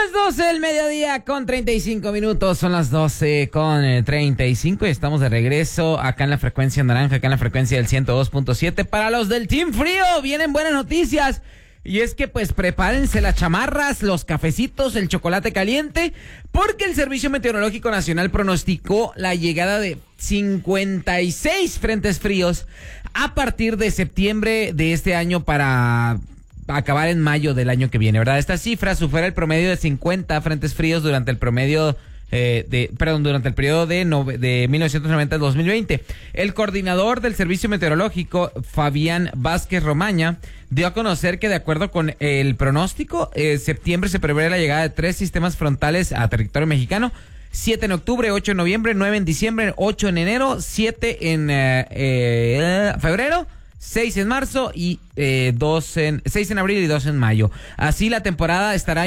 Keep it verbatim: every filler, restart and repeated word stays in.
doce del mediodía con treinta y cinco minutos, son las doce con treinta y cinco y estamos de regreso acá en la frecuencia naranja, acá en la frecuencia del ciento dos punto siete. Para los del Team Frío, vienen buenas noticias. Y es que pues prepárense las chamarras, los cafecitos, el chocolate caliente, porque el Servicio Meteorológico Nacional pronosticó la llegada de cincuenta y seis frentes fríos a partir de septiembre de este año para acabar en mayo del año que viene, ¿verdad? Esta cifra supera el promedio de cincuenta frentes fríos durante el promedio eh, de, perdón, durante el periodo de, no, de mil novecientos noventa al dos mil veinte. El coordinador del Servicio Meteorológico, Fabián Vázquez Romaña, dio a conocer que de acuerdo con el pronóstico, en septiembre se prevé la llegada de tres sistemas frontales a territorio mexicano: siete en octubre, ocho en noviembre, nueve en diciembre, ocho en enero, siete en eh, eh, febrero, seis en marzo y eh, dos en, seis en abril y dos en mayo. Así la temporada estará